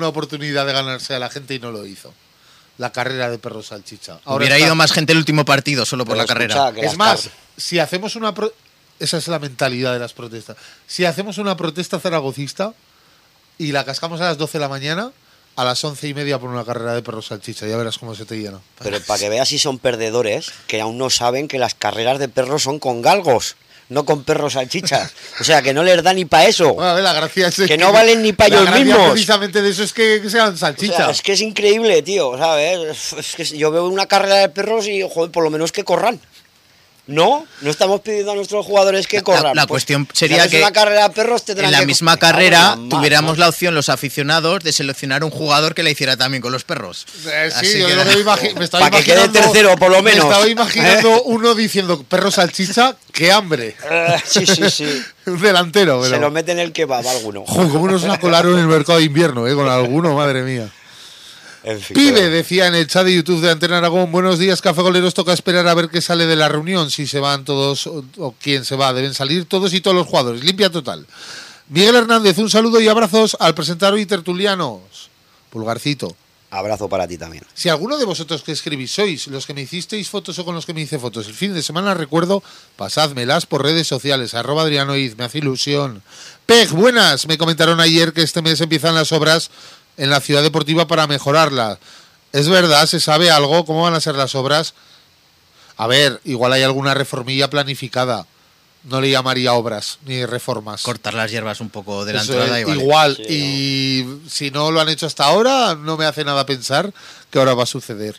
una oportunidad de ganarse a la gente y no lo hizo. La carrera de perros salchicha. Hubiera ido más gente el último partido solo por la carrera. Es más, si hacemos una... Esa es la mentalidad de las protestas. Si hacemos una protesta zaragocista y la cascamos a las 12 de la mañana, a las 11:30 por una carrera de perros salchicha, ya verás cómo se te llena. Pero para que veas si son perdedores, que aún no saben que las carreras de perros son con galgos, no con perros salchichas. O sea, que no les da ni para eso. Bueno, a ver, la gracia es que no valen ni para ellos mismos. Precisamente de eso es que sean salchichas. O sea, es que es increíble, tío, ¿sabes? Es que yo veo una carrera de perros y, joder, por lo menos que corran. No estamos pidiendo a nuestros jugadores que corran. La cuestión sería que una carrera de perros en la misma carrera tuviéramos la opción los aficionados de seleccionar un jugador que la hiciera también con los perros. Sí, yo me estaba para que quede tercero, por lo menos. Me estaba imaginando uno diciendo perro salchicha, qué hambre. Sí. Un delantero. Pero... Se lo mete en el kebab alguno. Como nos la colaron en el mercado de invierno, con alguno, madre mía. En fin, Pibe decía en el chat de YouTube de Antena Aragón: buenos días, Café Goleros, toca esperar a ver qué sale de la reunión, si se van todos o quién se va. Deben salir todos y todos los jugadores, limpia total. Miguel Hernández, un saludo y abrazos al presentador y tertulianos. Pulgarcito. Abrazo para ti también. Si alguno de vosotros que escribís sois los que me hicisteis fotos o con los que me hice fotos el fin de semana, recuerdo, pasádmelas por redes sociales, @AdrianoIz, me hace ilusión. Peg, buenas, me comentaron ayer que este mes empiezan las obras en la ciudad deportiva para mejorarla. ¿Es verdad? ¿Se sabe algo? ¿Cómo van a ser las obras? A ver, igual hay alguna reformilla planificada. No le llamaría obras ni reformas. Cortar las hierbas un poco de la entrada y vale. Igual, sí, y ¿no? Si no lo han hecho hasta ahora, no me hace nada pensar que ahora va a suceder.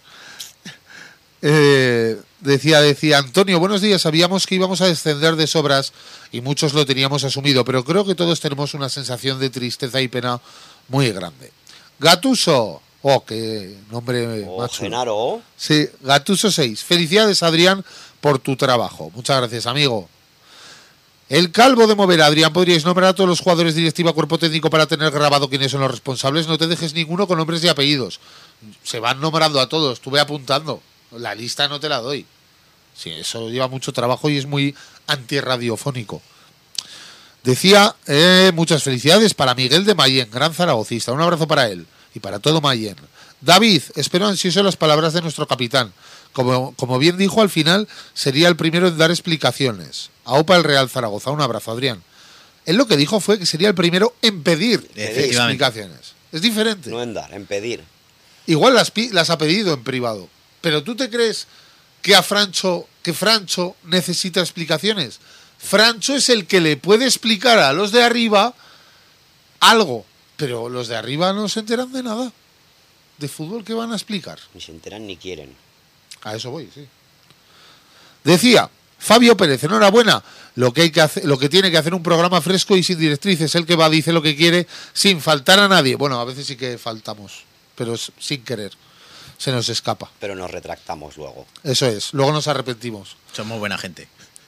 Decía Antonio, buenos días, sabíamos que íbamos a descender de sobras y muchos lo teníamos asumido, pero creo que todos tenemos una sensación de tristeza y pena muy grande. Gatuso, qué nombre macho. Genaro. Sí, Gatuso 6. Felicidades, Adrián, por tu trabajo. Muchas gracias, amigo. El calvo de mover, Adrián, ¿podríais nombrar a todos los jugadores, directiva, cuerpo técnico para tener grabado quiénes son los responsables? No te dejes ninguno con nombres y apellidos. Se van nombrando a todos, estuve apuntando. La lista no te la doy. Sí, eso lleva mucho trabajo y es muy antirradiofónico. Decía, muchas felicidades para Miguel de Mayén, gran zaragocista. Un abrazo para él y para todo Mayén. David, espero ansioso las palabras de nuestro capitán. Como bien dijo, al final sería el primero en dar explicaciones. AUPA el Real Zaragoza. Un abrazo, Adrián. Él lo que dijo fue que sería el primero en pedir explicaciones. Es diferente. No en dar, en pedir. Igual las ha pedido en privado. Pero ¿tú te crees que Francho necesita explicaciones? Francho es el que le puede explicar a los de arriba algo, pero los de arriba no se enteran de nada. ¿De fútbol qué van a explicar? Ni se enteran ni quieren. A eso voy, sí. Decía Fabio Pérez, enhorabuena. Lo que tiene que hacer un programa fresco y sin directrices, el que va, dice lo que quiere, sin faltar a nadie. Bueno, a veces sí que faltamos, pero sin querer. Se nos escapa. Pero nos retractamos luego. Eso es, luego nos arrepentimos. Somos buena gente.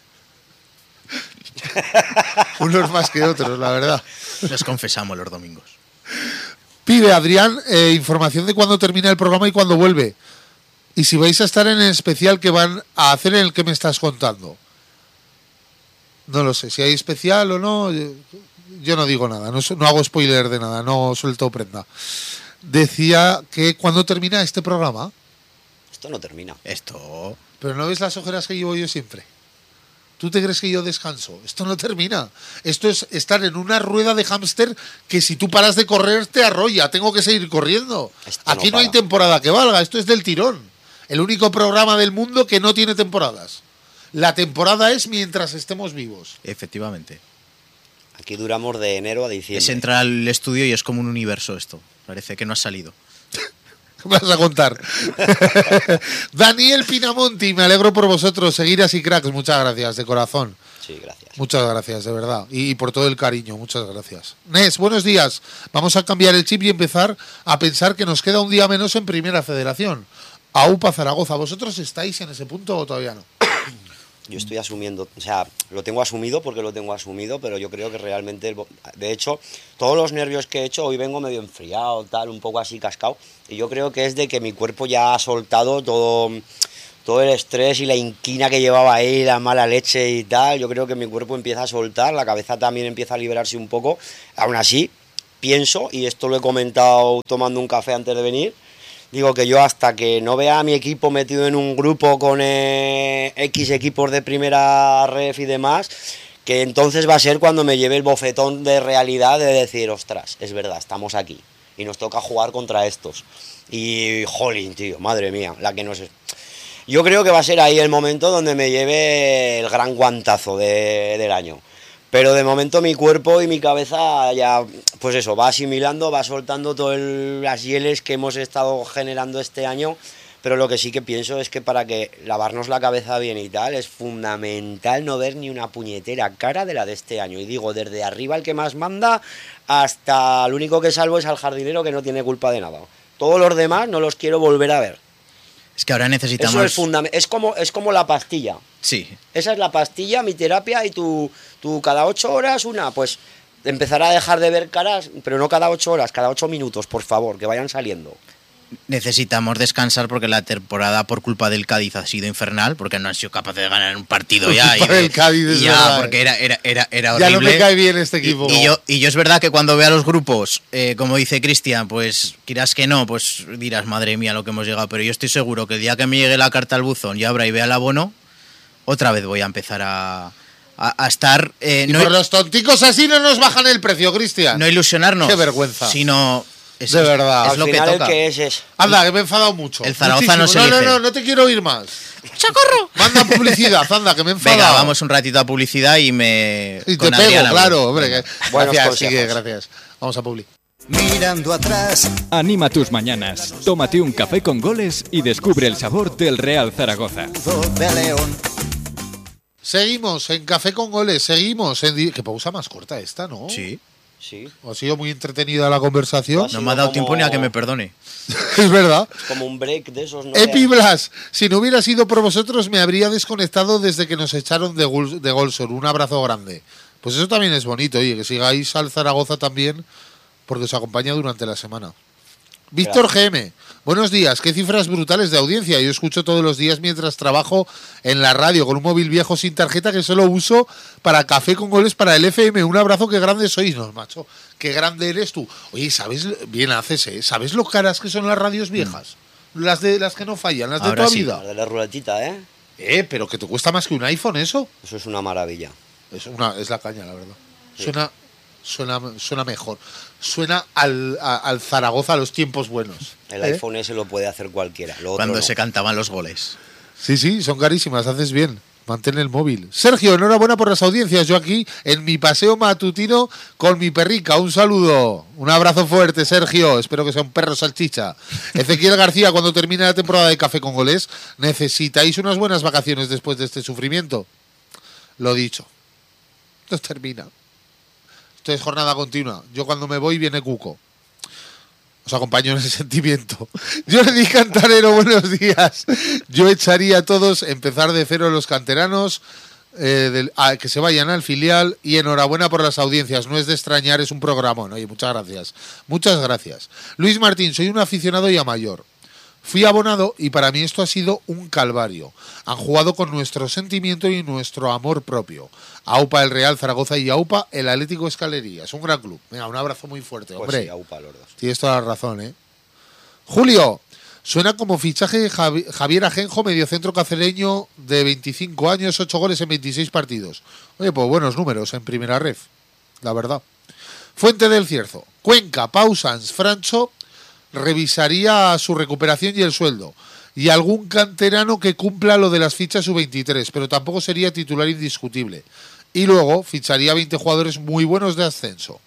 Unos más que otros, la verdad. Nos confesamos los domingos. Pide Adrián información de cuándo termina el programa y cuándo vuelve. Y si vais a estar en el especial que van a hacer en el que me estás contando. No lo sé, si hay especial o no. Yo no digo nada, no hago spoiler de nada, no suelto prenda. Decía que cuándo termina este programa. Esto no termina. Pero ¿no ves las ojeras que llevo yo siempre? ¿Tú te crees que yo descanso? Esto no termina. Esto es estar en una rueda de hámster que si tú paras de correr te arrolla. Tengo que seguir corriendo. Aquí no hay temporada que valga. Esto es del tirón. El único programa del mundo que no tiene temporadas. La temporada es mientras estemos vivos. Efectivamente. Aquí duramos de enero a diciembre. Es entrar al estudio y es como un universo esto. Parece que no has salido. ¿Qué me vas a contar? Daniel Pinamonti, me alegro por vosotros. Seguir así, cracks. Muchas gracias, de corazón. Sí, gracias. Muchas gracias, de verdad. Y por todo el cariño, muchas gracias. Nes, buenos días. Vamos a cambiar el chip y empezar a pensar que nos queda un día menos en Primera Federación. AUPA Zaragoza. ¿Vosotros estáis en ese punto o todavía no? Yo estoy asumiendo, o sea, lo tengo asumido porque lo tengo asumido, pero yo creo que realmente, de hecho, todos los nervios que he hecho, hoy vengo medio enfriado, tal, un poco así cascado, y yo creo que es de que mi cuerpo ya ha soltado todo el estrés y la inquina que llevaba ahí, la mala leche y tal. Yo creo que mi cuerpo empieza a soltar, la cabeza también empieza a liberarse un poco. Aún así, pienso, y esto lo he comentado tomando un café antes de venir, digo que yo hasta que no vea a mi equipo metido en un grupo con X equipos de primera ref y demás, que entonces va a ser cuando me lleve el bofetón de realidad de decir, ostras, es verdad, estamos aquí y nos toca jugar contra estos. Y jolín, tío, madre mía, la que nos... Yo creo que va a ser ahí el momento donde me lleve el gran guantazo del año. Pero de momento mi cuerpo y mi cabeza ya, pues eso, va asimilando, va soltando todas las hieles que hemos estado generando este año. Pero lo que sí que pienso es que para que lavarnos la cabeza bien y tal, es fundamental no ver ni una puñetera cara de la de este año. Y digo, desde arriba el que más manda, hasta el único que salvo es al jardinero que no tiene culpa de nada. Todos los demás no los quiero volver a ver. Es que ahora necesitamos... Eso es fundamental. Es como la pastilla. Sí. Esa es la pastilla, mi terapia, y tú cada 8 horas una, pues empezar a dejar de ver caras, pero no cada 8 horas, cada 8 minutos, por favor, que vayan saliendo. Necesitamos descansar porque la temporada por culpa del Cádiz ha sido infernal, porque no han sido capaces de ganar un partido ya. Por el Cádiz, es ya, verdad. porque era horrible. Ya no me cae bien este equipo. Y yo es verdad que cuando vea los grupos, como dice Cristian, pues quieras que no, pues dirás, madre mía, lo que hemos llegado. Pero yo estoy seguro que el día que me llegue la carta al buzón y abra y vea el abono, otra vez voy a empezar a estar... y por los tonticos así no nos bajan el precio, Cristian. No ilusionarnos. Qué vergüenza. Sino... de verdad. Al lo final que toca. el que es... Anda, que me he enfadado mucho. El Zaragoza no se elige. No te quiero oír más. ¡Socorro! Manda publicidad, anda, que me he enfadado. Venga, vamos un ratito a publicidad y me... Y te con pego, Adrián hablo. claro, hombre. Que... Buenos Gracias, consejos. sigue, gracias. Vamos a publi. Mirando atrás, Anima tus mañanas, tómate un café con goles y descubre el sabor del Real Zaragoza. de León. Seguimos en Café con Goles, seguimos en... Qué pausa más corta esta, ¿no? Sí. Sí, Ha sido muy entretenida la conversación. No me ha dado como- tiempo ni a que me perdone. Es verdad. es como un break de esos, ¿no? Epiblas, si no hubiera sido por vosotros me habría desconectado desde que nos echaron de Golsor. Un abrazo grande. Pues eso también es bonito, oye, que sigáis al Zaragoza también, porque os acompaña durante la semana. Víctor GM, buenos días, qué cifras brutales de audiencia. Yo escucho todos los días mientras trabajo en la radio con un móvil viejo sin tarjeta que solo uso para Café con Goles para el FM. Un abrazo, qué grande sois, no, macho. Qué grande eres tú. Oye, ¿sabes? Bien haces, ¿eh? ¿Sabes lo caras que son las radios viejas? Las que no fallan, las de Ahora toda sí. vida. Las de la ruletita, ¿eh? Pero que te cuesta más que un iPhone eso. Eso es una maravilla. Es la caña, la verdad. Suena mejor. Suena al Zaragoza a los tiempos buenos. El iPhone ese lo puede hacer cualquiera. Lo otro Cuando no. se cantaban los goles. Sí, son carísimas, haces bien. Mantén el móvil. Sergio, enhorabuena por las audiencias. Yo aquí en mi paseo matutino con mi perrica. Un saludo. Un abrazo fuerte, Sergio. Espero que sea un perro salchicha. Ezequiel García, cuando termine la temporada de Café con Goles, ¿necesitáis unas buenas vacaciones después de este sufrimiento? Lo dicho. Esto termina. Esto es jornada continua. Yo cuando me voy viene Cuco. Os acompaño en ese sentimiento. Jordi Cantarero, buenos días. Yo echaría a todos, empezar de cero los canteranos, que se vayan al filial, y enhorabuena por las audiencias. No es de extrañar, es un programón. Oye, muchas gracias. Muchas gracias. Luis Martín, soy un aficionado ya mayor. Fui abonado y para mí esto ha sido un calvario. Han jugado con nuestro sentimiento y nuestro amor propio. AUPA el Real Zaragoza y AUPA el Atlético Escalería. Es un gran club. Venga, un abrazo muy fuerte, Pues hombre. sí, aupa los dos. Tienes toda la razón, ¿eh? Julio, suena como fichaje de Javier Ajenjo, mediocentro cacereño de 25 años, 8 goles en 26 partidos. Oye, pues buenos números en primera ref, la verdad. Fuente del Cierzo, Cuenca, Pausans, Francho, revisaría su recuperación y el sueldo. Y algún canterano que cumpla lo de las fichas sub-23, pero tampoco sería titular indiscutible. Y luego ficharía 20 jugadores muy buenos de ascenso.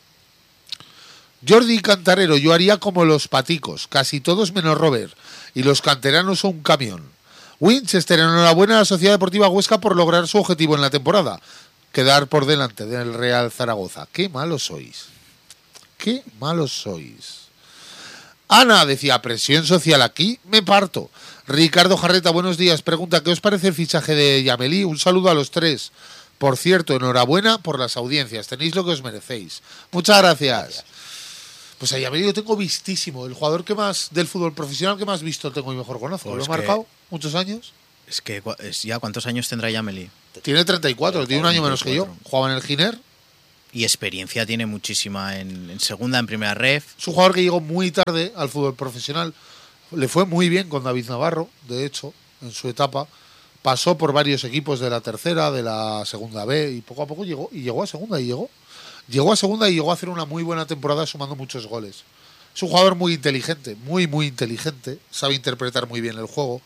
Jordi Cantarero, yo haría como los paticos, casi todos menos Robert, y los canteranos son un camión. Winchester, enhorabuena a la Sociedad Deportiva Huesca por lograr su objetivo en la temporada, quedar por delante del Real Zaragoza. ¡Qué malos sois! ¡Qué malos sois! Ana decía, presión social aquí, me parto. Ricardo Jarreta, buenos días, pregunta, ¿qué os parece el fichaje de Yamelí? Un saludo a los tres. Por cierto, enhorabuena por las audiencias, tenéis lo que os merecéis. Muchas gracias. Pues a Yamelí lo tengo vistísimo, el jugador que más del fútbol profesional que más visto tengo y mejor conozco. Pues Lo he que- marcado muchos años. Es que ya, ¿cuántos años tendrá Yameli? Tiene 34, tiene un año menos que yo. 34. Jugaba en el Giner. Y experiencia tiene muchísima en segunda, en primera ref. Es un jugador que llegó muy tarde al fútbol profesional. Le fue muy bien con David Navarro, de hecho, en su etapa. Pasó por varios equipos de la tercera, de la segunda B, y poco a poco llegó a segunda y llegó a segunda y llegó a hacer una muy buena temporada sumando muchos goles. Es un jugador muy inteligente, muy inteligente, sabe interpretar muy bien el juego.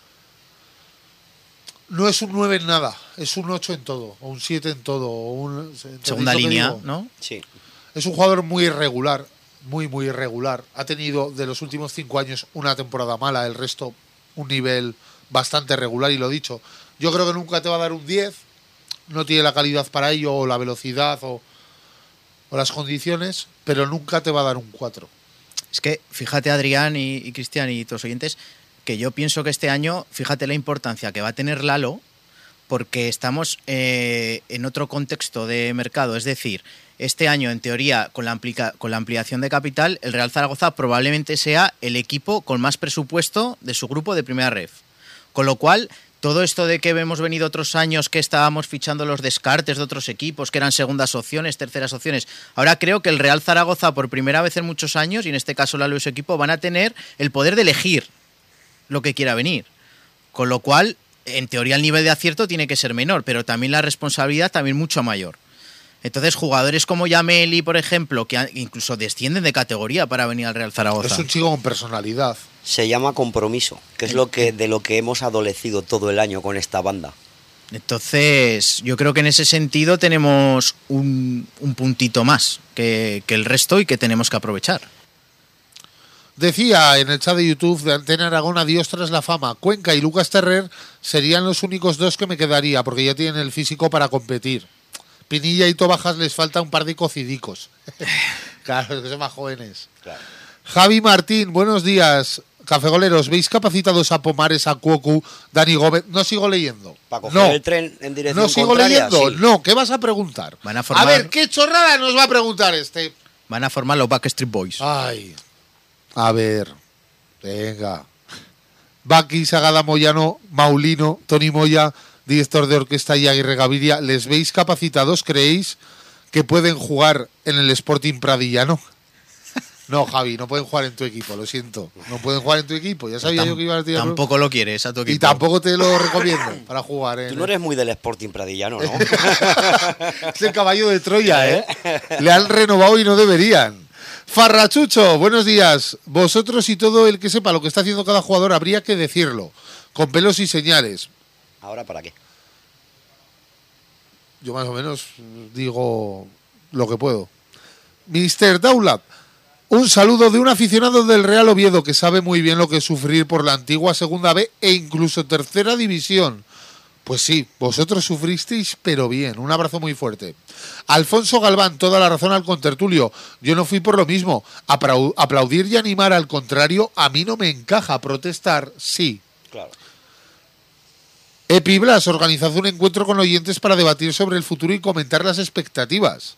No es un 9 en nada, es un 8 en todo, o un 7 en todo. Segunda línea, ¿no? Sí. Es un jugador muy irregular, muy irregular. Ha tenido de los últimos 5 años una temporada mala, el resto un nivel bastante regular, y lo dicho. Yo creo que nunca te va a dar un 10, no tiene la calidad para ello, o la velocidad, o las condiciones, pero nunca te va a dar un 4. Es que, fíjate, Adrián y Cristian y todos los oyentes, que yo pienso que este año, fíjate la importancia que va a tener Lalo, porque estamos en otro contexto de mercado. Es decir, este año, en teoría, con la ampliación de capital, el Real Zaragoza probablemente sea el equipo con más presupuesto de su grupo de primera ref. Con lo cual, todo esto de que hemos venido otros años que estábamos fichando los descartes de otros equipos, que eran segundas opciones, terceras opciones, ahora creo que el Real Zaragoza, por primera vez en muchos años, y en este caso Lalo y su equipo, van a tener el poder de elegir lo que quiera venir. Con lo cual, en teoría, el nivel de acierto tiene que ser menor, pero también la responsabilidad también mucho mayor. Entonces, jugadores como Yameli, por ejemplo, que incluso descienden de categoría para venir al Real Zaragoza. Es un chico con personalidad. Se llama compromiso, que es de lo que hemos adolecido todo el año con esta banda. Entonces, yo creo que en ese sentido tenemos un puntito más que el resto y que tenemos que aprovechar. Decía en el chat de YouTube de Antena Aragón, adiós tras la fama. Cuenca y Lucas Terrer serían los únicos dos que me quedaría, porque ya tienen el físico para competir. Pinilla y Tobajas les falta un par de cocidicos. Claro, que son más jóvenes. Claro. Javi Martín, buenos días. Cafegoleros, ¿veis capacitados a Pomares, a Cuocu, Dani Gómez? No sigo leyendo. ¿Para coger el tren en dirección No sigo contraria? leyendo. Sí. No, ¿qué vas a preguntar? Van a formar- A ver, ¿qué chorrada nos va a preguntar este? Van a formar los Backstreet Boys. Ay, a ver, venga. Baki, Sagada, Moyano, Maulino, Tony Moya, director de orquesta y Aguirre Gaviria, ¿les veis capacitados? ¿Creéis que pueden jugar en el Sporting Pradillano? No, Javi, no pueden jugar en tu equipo, lo siento. No pueden jugar en tu equipo. Ya sabía yo que iba a tirar. Tampoco lo quieres a tu equipo. Y tampoco te lo recomiendo para jugar. Tú no eres muy del Sporting Pradillano, ¿no? Es el caballo de Troya, ¿eh? Le han renovado y no deberían. Farrachucho, buenos días. Vosotros y todo el que sepa lo que está haciendo cada jugador habría que decirlo, con pelos y señales. ¿Ahora para qué? Yo más o menos digo lo que puedo. Mr. Daulat, un saludo de un aficionado del Real Oviedo que sabe muy bien lo que es sufrir por la antigua Segunda B e incluso Tercera División. Pues sí, vosotros sufristeis, pero bien. Un abrazo muy fuerte. Alfonso Galván, toda la razón al contertulio. Yo no fui por lo mismo. Aplaudir y animar al contrario, a mí no me encaja. Protestar, sí. Claro. Epiblas, organizad un encuentro con oyentes para debatir sobre el futuro y comentar las expectativas.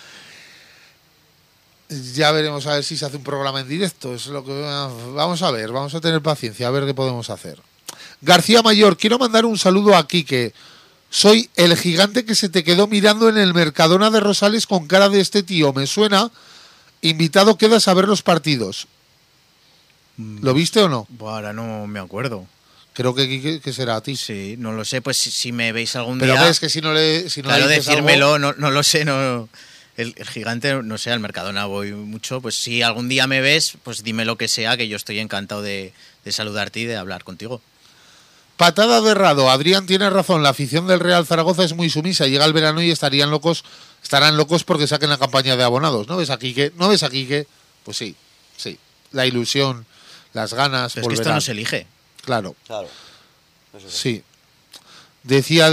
Ya veremos a ver si se hace un programa en directo. Es lo que vamos a ver, vamos a tener paciencia, a ver qué podemos hacer. García Mayor, quiero mandar un saludo a Quique. Soy el gigante que se te quedó mirando en el Mercadona de Rosales con cara de este tío. Me suena. Invitado quedas a ver los partidos. ¿Lo viste o no? Ahora no me acuerdo. Creo que Quique que será a ti. Sí, no lo sé. Pues si me veis algún Pero día... ves que si no le claro, dices decírmelo, algo, no lo sé, no... El gigante, no sé, al Mercadona voy mucho. Pues si algún día me ves, pues dime lo que sea, que yo estoy encantado de saludarte y de hablar contigo. Patada de Rado. Adrián tiene razón. La afición del Real Zaragoza es muy sumisa. Llega el verano y estarán locos porque saquen la campaña de abonados. ¿No ves aquí que? Pues sí. La ilusión, las ganas. Pero es que esto no se elige. Claro. Claro. Eso Sí. Decía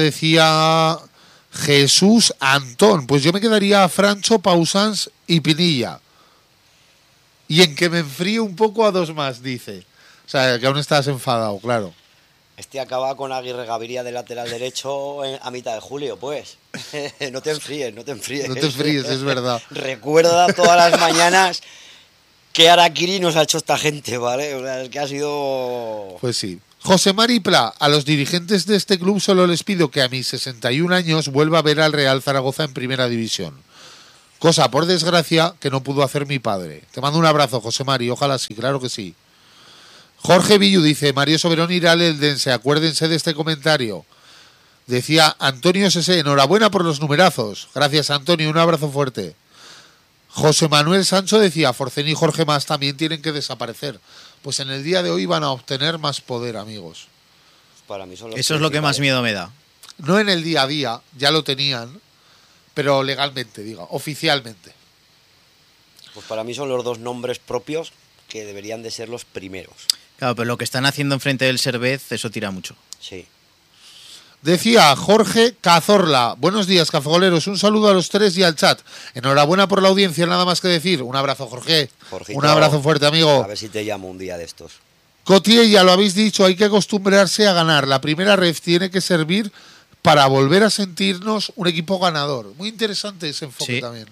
Jesús Antón. Pues yo me quedaría a Francho, Pausans y Pinilla. Y en que me enfríe un poco a dos más, dice. O sea, que aún estás enfadado, claro. Este acaba con Aguirre Gaviria de lateral derecho a mitad de julio, pues. No te enfríes. No te enfríes, es verdad. Recuerda todas las mañanas qué harakiri nos ha hecho esta gente, ¿vale? O sea, es que ha sido... Pues sí. José Mari Pla, a los dirigentes de este club solo les pido que a mis 61 años vuelva a ver al Real Zaragoza en Primera División. Cosa, por desgracia, que no pudo hacer mi padre. Te mando un abrazo, José Mari, ojalá sí, claro que sí. Jorge Villu dice, Mario Soberón irá al Eldense, acuérdense de este comentario. Decía Antonio S.S., enhorabuena por los numerazos. Gracias, Antonio, un abrazo fuerte. José Manuel Sancho decía, Forcén y Jorge Mas también tienen que desaparecer. Pues en el día de hoy van a obtener más poder, amigos. Para mí son los Eso es lo que más principales. miedo me da. No en el día a día, ya lo tenían, pero legalmente, diga, oficialmente. Pues para mí son los dos nombres propios que deberían de ser los primeros. Claro, pero lo que están haciendo enfrente del Servez, eso tira mucho. Sí. Decía Jorge Cazorla, buenos días, cafegoleros, un saludo a los tres y al chat. Enhorabuena por la audiencia, nada más que decir. Un abrazo, Jorge. Jorgito, un abrazo fuerte, amigo. A ver si te llamo un día de estos. Cotier, ya lo habéis dicho, hay que acostumbrarse a ganar. La primera ref tiene que servir para volver a sentirnos un equipo ganador. Muy interesante ese enfoque Sí. también.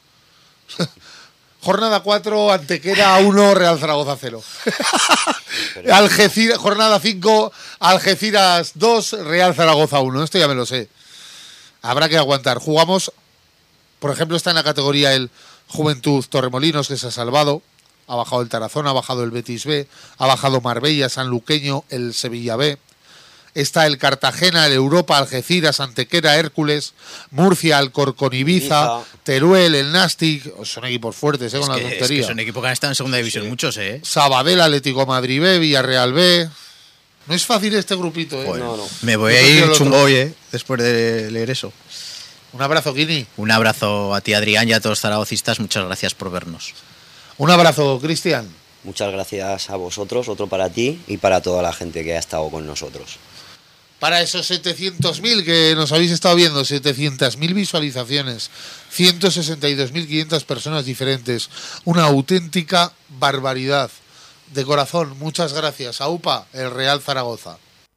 Jornada 4, Antequera 1, Real Zaragoza 0. Algeciras, jornada 5, Algeciras 2, Real Zaragoza 1. Esto ya me lo sé. Habrá que aguantar. Jugamos, por ejemplo, está en la categoría el Juventud Torremolinos, que se ha salvado. Ha bajado el Tarazona, ha bajado el Betis B, ha bajado Marbella, Sanluqueño, el Sevilla B. Está el Cartagena, el Europa, Algeciras, Antequera, Hércules, Murcia, Alcorcón, Ibiza, Teruel, el Nastic. Son equipos fuertes, con la Es tontería. que son equipos que han estado en segunda división muchos, ¿eh? Sabadell, Atlético Madrid B, Villarreal B. No es fácil este grupito, ¿eh? No, no. Me voy Yo a prefiero ir el otro. chungo hoy, ¿eh? Después de leer eso. Un abrazo, Kini. Un abrazo a ti, Adrián, y a todos los zaragocistas. Muchas gracias por vernos. Un abrazo, Cristian. Muchas gracias a vosotros, otro para ti y para toda la gente que ha estado con nosotros. Para esos 700.000 que nos habéis estado viendo, 700.000 visualizaciones, 162.500 personas diferentes, una auténtica barbaridad. De corazón, muchas gracias. AUPA, el Real Zaragoza.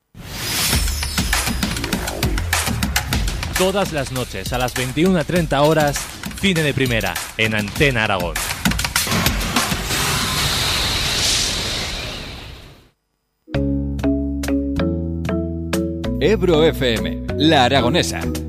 Todas las noches a las 21:30 horas, Cine de Primera, en Antena Aragón. Ebro FM, La Aragonesa.